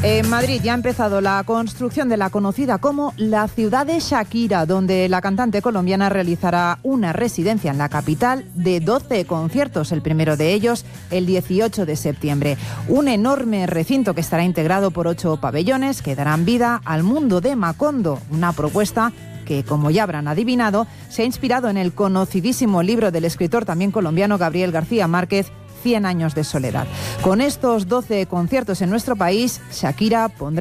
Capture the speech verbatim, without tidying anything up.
En Madrid ya ha empezado la construcción de la conocida como la ciudad de Shakira, donde la cantante colombiana realizará una residencia en la capital de doce conciertos, el primero de ellos el dieciocho de septiembre. Un enorme recinto que estará integrado por ocho pabellones que darán vida al mundo de Macondo, una propuesta que, como ya habrán adivinado, se ha inspirado en el conocidísimo libro del escritor también colombiano Gabriel García Márquez, Cien años de soledad. Con estos doce conciertos en nuestro país, Shakira pondrá